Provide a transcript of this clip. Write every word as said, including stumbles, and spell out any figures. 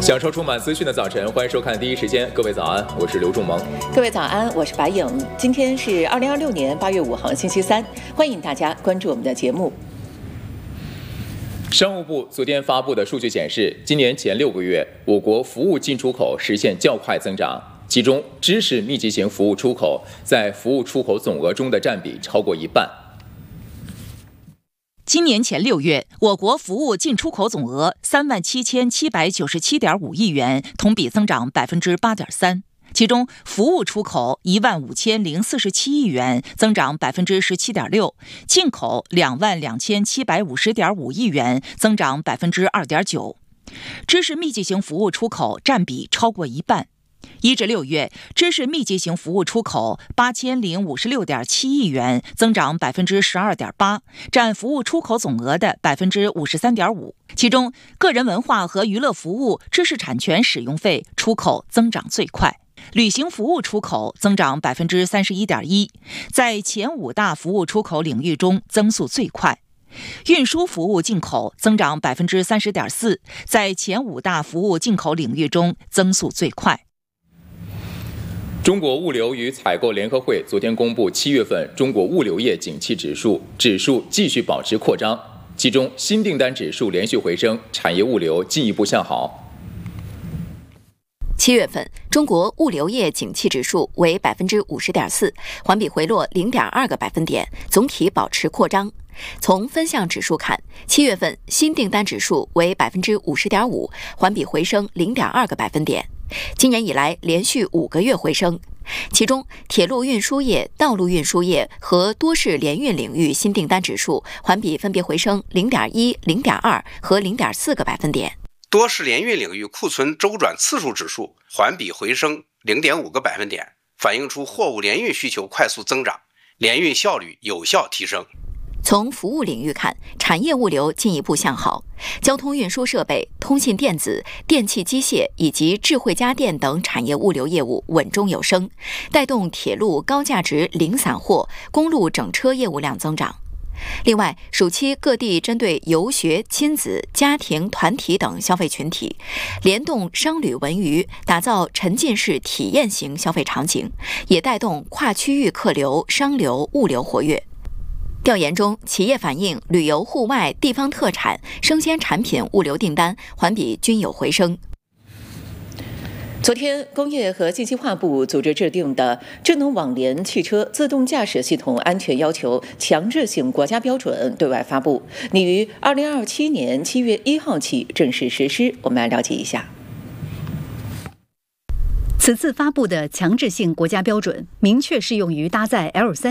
享受充满资讯的早晨，欢迎收看第一时间。各位早安，我是刘仲萌。 各位早安，我是白颖。今天是二零二六年八月五号，星期三，欢迎大家关注我们的节目。 商务部昨天发布的数据显示，今年前六个月，我国服务进出口实现较快增长，其中知识密集型服务出口在服务出口总额中的占比超过一半。 今年前六月，我国服务进出口总额三万七千七百九十七点五亿元，同比增长百分之八点三。其中，服务出口一万五千零四十七亿元，增长百分之十七点六；进口两万两千七百五十点五亿元，增长百分之二点九。知识密集型服务出口占比超过一半。一至六月，知识密集型服务出口八千零五十六点七亿元，增长百分之十二点八，占服务出口总额的百分之五十三点五。其中，个人文化和娱乐服务知识产权使用费出口增长最快，旅行服务出口增长百分之三十一点一，在前五大服务出口领域中增速最快。运输服务进口增长百分之三十点四，在前五大服务进口领域中增速最快。 中国物流与采购联合会昨天公布七月份中国物流业景气指数，指数继续保持扩张，其中新订单指数连续回升，产业物流进一步向好。 七月份，中国物流业景气指数为百分之五十点四，环比回落零点二个百分点，总体保持扩张。从分项指数看，七月份新订单指数为百分之五十点五，环比回升零点二个百分点。今年以来连续五个月回升，其中铁路运输业、道路运输业和多式联运领域新订单指数环比分别回升零点一、零点二和零点四个百分点。 多式联运领域库存周转次数指数环比回升零点五个百分点，反映出货物联运需求快速增长，联运效率有效提升。 从服务领域看，产业物流进一步向好，交通运输设备、通信电子、电气机械以及智慧家电等产业物流业务稳中有升，带动铁路高价值零散货、公路整车业务量增长。另外，暑期各地针对游学、亲子、家庭、团体等消费群体，联动商旅文娱，打造沉浸式体验型消费场景，也带动跨区域客流、商流、物流活跃。调研中，企业反映旅游、户外、地方特产、生鲜产品物流订单环比均有回升。 昨天，工业和信息化部组织制定的《智能网联汽车自动驾驶系统安全要求强制性国家标准》对外发布，拟于二零二七年七月一号起正式实施。我们来了解一下。 此次发布的强制性国家标准，明确适用于搭载 L 三